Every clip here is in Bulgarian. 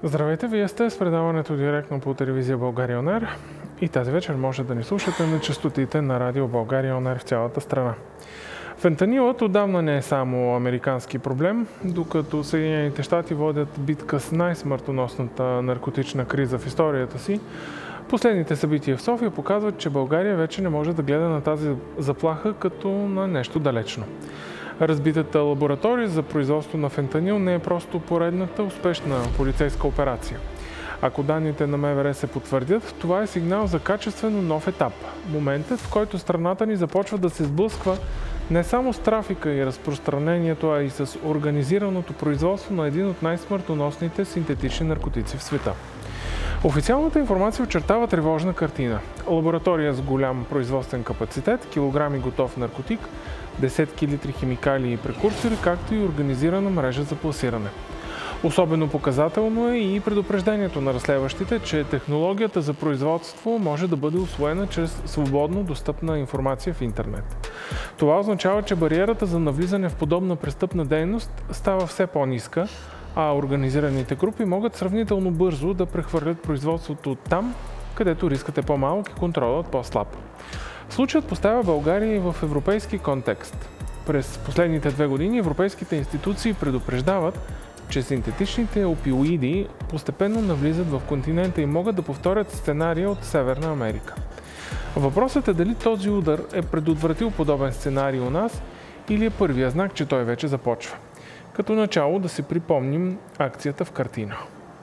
Здравейте, вие сте с предаването директно по телевизия България On Air и тази вечер може да ни слушате на честотите на радио България On Air в цялата страна. Фентанилът отдавна не е само американски проблем, докато Съединените щати водят битка с най-смъртоносната наркотична криза в историята си. Последните събития в София показват, че България вече не може да гледа на тази заплаха като на нещо далечно. Разбитата лаборатория за производство на фентанил не е просто поредната успешна полицейска операция. Ако данните на МВР се потвърдят, това е сигнал за качествено нов етап. Моментът, в който страната ни започва да се сблъсква не само с трафика и разпространението, а и с организираното производство на един от най-смъртоносните синтетични наркотици в света. Официалната информация очертава тревожна картина. Лаборатория с голям производствен капацитет, килограми готов наркотик, десетки литри химикали и прекурсори, както и организирана мрежа за пласиране. Особено показателно е и предупреждението на разследващите, че технологията за производство може да бъде усвоена чрез свободно достъпна информация в интернет. Това означава, че бариерата за навлизане в подобна престъпна дейност става все по-ниска, а организираните групи могат сравнително бързо да прехвърлят производството там, където рискът е по-малък и контролът по-слаб. Случаят поставя България и в европейски контекст. През последните 2 години европейските институции предупреждават, че синтетичните опиоиди постепенно навлизат в континента и могат да повторят сценария от Северна Америка. Въпросът е дали този удар е предотвратил подобен сценарий у нас или е първия знак, че той вече започва. Като начало да си припомним акцията в картина.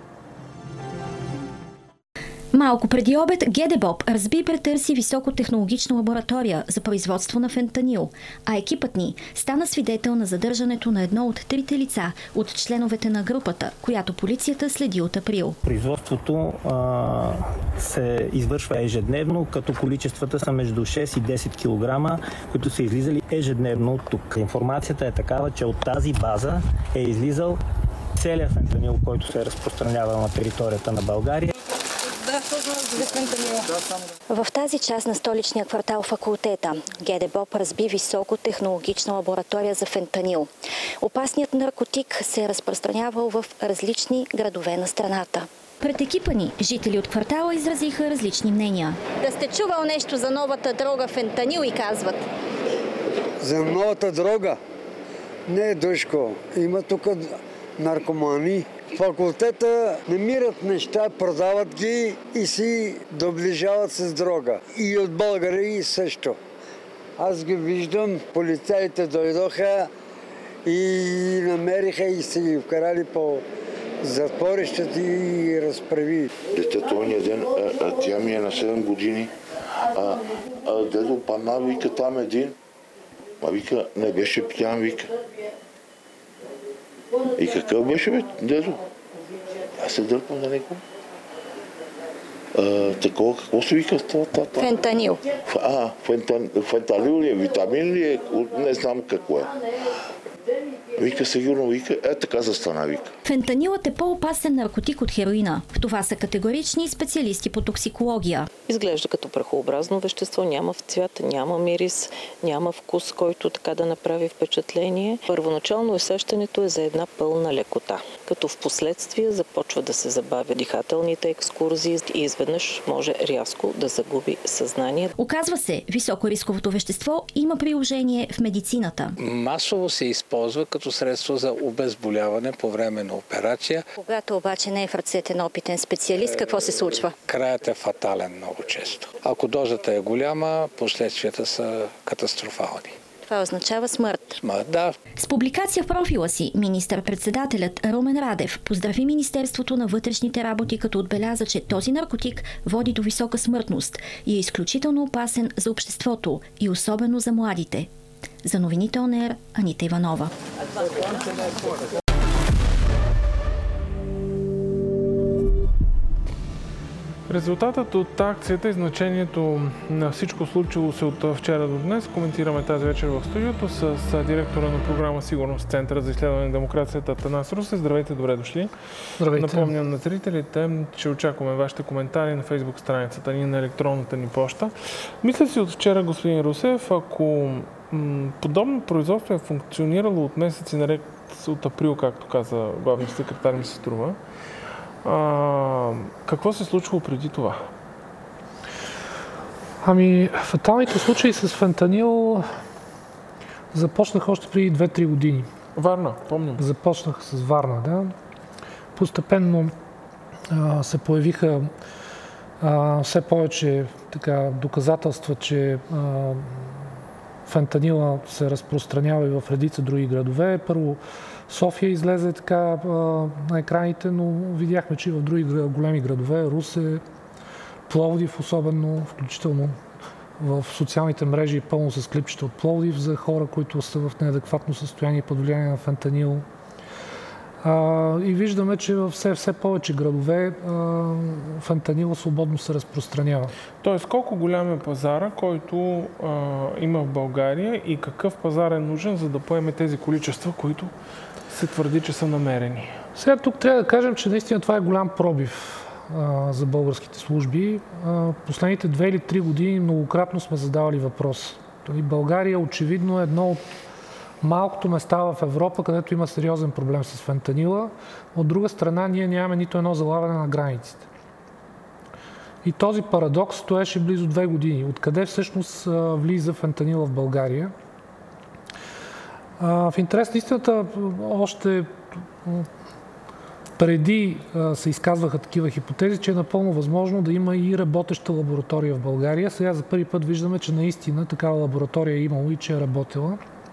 Малко преди обед ГДБОП разби и претърси високотехнологична лаборатория за производство на фентанил, а екипът ни стана свидетел на задържането на едно от 3 лица от членовете на групата, която полицията следи от април. Производството се извършва ежедневно, като количествата са между 6 и 10 кг, които са излизали ежедневно от тук. Информацията е такава, че от тази база е излизал целият фентанил, който се е разпространявал на територията на България. В тази част на столичния квартал Факултета ГДБОП разби високотехнологична лаборатория за фентанил. Опасният наркотик се е разпространявал в различни градове на страната. Пред екипа ни жители от квартала изразиха различни мнения. Да сте чувал нещо за новата дрога фентанил и казват? За новата дрога? Не, Душко. Има тук наркомани. Факултета намират неща, продават ги и си доближават с дрога. И от българи също. Аз ги виждам, полицаите дойдоха и намериха и си ги вкарали по затворищата и разправи. Детето ония ден, тя ми е на 7 години. Дедо пана, вика там един. Вика, не беше пиян, вика. И какъв беше, бе, дедо? Аз се дърпам на него. Такова, какво се вика това? Фентанил. Фентанил ли е? Витамин ли е? Не знам какво е. Вика, сигурно вика, така застана, вика. Фентанилът е по-опасен наркотик от хероина. В това са категорични специалисти по токсикология. Изглежда като прахообразно вещество, няма цвят, няма мирис, няма вкус, който така да направи впечатление. Първоначално усещането е за една пълна лекота, като в последствие започва да се забавя дихателните екскурзии и изведнъж може рязко да загуби съзнание. Оказва се, високорисковото вещество има приложение в медицината. Масово се използва като средство за обезболяване по време на операция. Когато обаче не е в ръцете на опитен специалист, какво се случва? Краят е фатален много често. Ако дозата е голяма, последствията са катастрофални. Това означава смърт. Да. С публикация в профила си, министър-председателят Румен Радев поздрави Министерството на вътрешните работи, като отбеляза, че този наркотик води до висока смъртност и е изключително опасен за обществото и особено за младите. За новините On Air, Анита Иванова. Резултатът от акцията и значението на всичко случило се от вчера до днес коментираме тази вечер в студиото с директора на програма Сигурност Центъра за изследване на демокрацията Атанас Русев. Здравейте, добре дошли. Здравейте. Напомням на зрителите, че очакваме вашите коментари на Фейсбук страницата ни, на електронната ни поща. Мисля си от вчера, господин Русев, ако подобно производство е функционирало от месеци наред, от април, както каза главният секретар, ми се струва, Какво се случва преди това? Фаталните случаи с фентанил започнаха още преди 2-3 години. Варна, помним. Започнаха с Варна, да. Постепенно се появиха все повече доказателства, че фентанила се разпространява и в редица други градове. Първо София излезе на екраните, но видяхме, че и в други големи градове, Русе, Пловдив особено, включително в социалните мрежи пълно с клипчета от Пловдив за хора, които са в неадекватно състояние под влияние на фентанил. И виждаме, че в все повече градове фентанил свободно се разпространява. Тоест, колко голям е пазара, който има в България и какъв пазар е нужен, за да поеме тези количества, които се твърди, че са намерени? Сега тук трябва да кажем, че наистина това е голям пробив за българските служби. Последните 2 или 3 години многократно сме задавали въпрос. България очевидно е едно от малкото места в Европа, където има сериозен проблем с фентанила. От друга страна, ние нямаме нито едно залавяне на границите. И този парадокс стоеше близо 2 години. Откъде всъщност влиза фентанила в България? В интерес на истината, още преди се изказваха такива хипотези, че е напълно възможно да има и работеща лаборатория в България. Сега за първи път виждаме, че наистина такава лаборатория е имало и че е работила.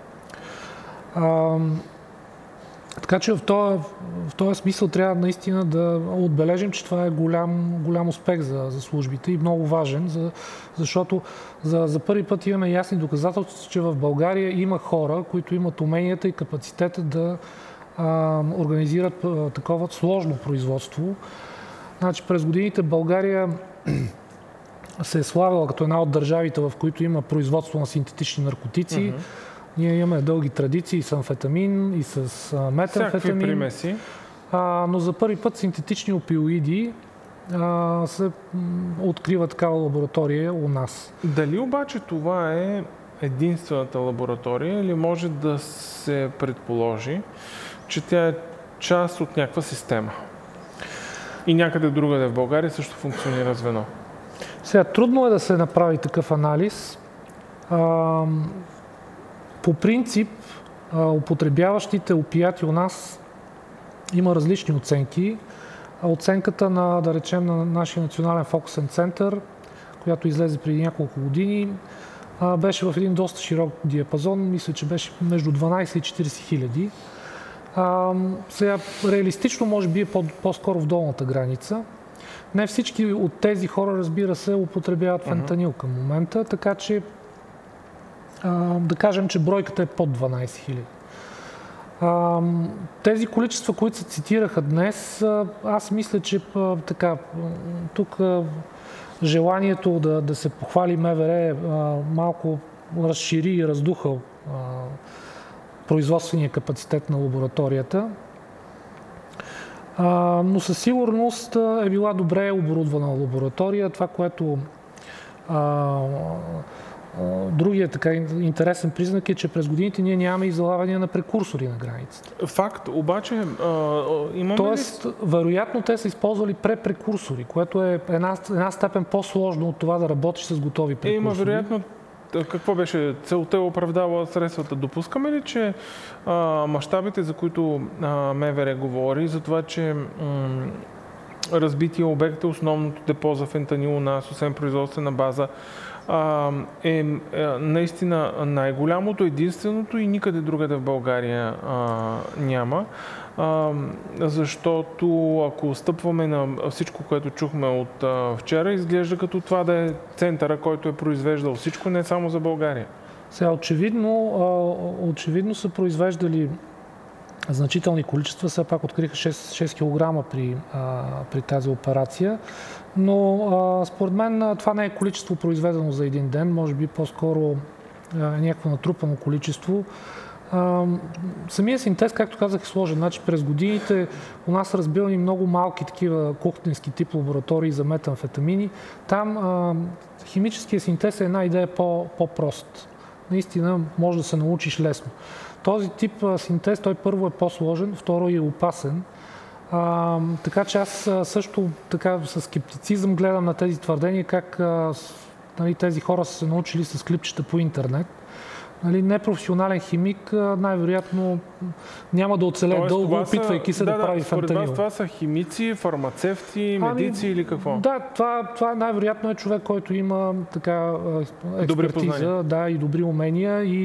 Така че в този смисъл трябва наистина да отбележим, че това е голям успех за службите и много важен, защото за първи път имаме ясни доказателства, че в България има хора, които имат уменията и капацитета да организират такова сложно производство. Значи, през годините България се е славила като една от държавите, в които има производство на синтетични наркотици. Ние имаме дълги традиции с амфетамин и с метамфетамин. Всякакви примеси. Но за първи път синтетични опиоиди се открива такава лаборатория у нас. Дали обаче това е единствената лаборатория или може да се предположи, че тя е част от някаква система? И някъде другаде в България също функционира звено. Сега, трудно е да се направи такъв анализ. По принцип, употребяващите опияти у нас има различни оценки. Оценката на, да речем, на нашия национален фокусен център, която излезе преди няколко години, беше в един доста широк диапазон. Мисля, че беше между 12 и 40 хиляди. Сега, реалистично може би е по-скоро в долната граница. Не всички от тези хора, разбира се, употребяват фентанил към момента, така че да кажем, че бройката е под 12 000. Тези количества, които се цитираха днес, аз мисля, че тук желанието да се похвали МВР малко разшири и раздуха производствения капацитет на лабораторията. Но със сигурност е била добре оборудвана лаборатория. Това, което другият така интересен признак е, че през годините ние нямаме и залавяния на прекурсори на границата. Факт, обаче имаме Тоест, вероятно те са използвали препрекурсори, което е една степен по-сложно от това да работиш с готови прекурсори. Има вероятно. Какво беше целта, оправдава средствата? Допускаме ли, че мащабите, за които МВР говори, за това, че разбития обект е основното депо за фентанил у нас, освен производствена база, е наистина най-голямото, единственото и никъде другаде в България няма. Защото ако стъпваме на всичко, което чухме от вчера, изглежда като това да е центъра, който е произвеждал всичко, не само за България. Сега очевидно са произвеждали значителни количества, все пак откриха 6 кг при тази операция, но според мен това не е количество произведено за един ден, може би по-скоро е някакво натрупано количество. Самия синтез, както казах, е сложен. Значи, през годините у нас са разбилни много малки такива кухненски тип лаборатории за метамфетамини. Там химическия синтез е една идея по-прост. Наистина може да се научиш лесно. Този тип синтез, той първо е по-сложен, второ е опасен. Така че аз също така със скептицизъм гледам на тези твърдения, как тези хора са се научили с клипчета по интернет. Непрофесионален химик най-вероятно няма да оцелее дълго, опитвайки се да прави фентанил. Според вас това са химици, фармацевти, медици или какво? Да, това най-вероятно е човек, който има така експертиза, и добри умения и